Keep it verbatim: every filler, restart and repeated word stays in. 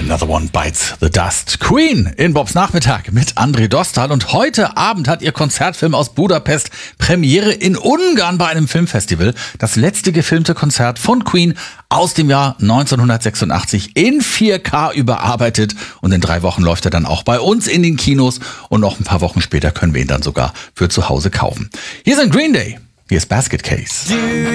Another One Bites the Dust. Queen in Bobs Nachmittag mit André Dostal. Und heute Abend hat ihr Konzertfilm aus Budapest Premiere in Ungarn bei einem Filmfestival. Das letzte gefilmte Konzert von Queen aus dem Jahr neunzehnhundertsechsundachtzig in vier K überarbeitet. Und in drei Wochen läuft er dann auch bei uns in den Kinos. Und noch ein paar Wochen später können wir ihn dann sogar für zu Hause kaufen. Hier sind Green Day. Hier ist Basket Case.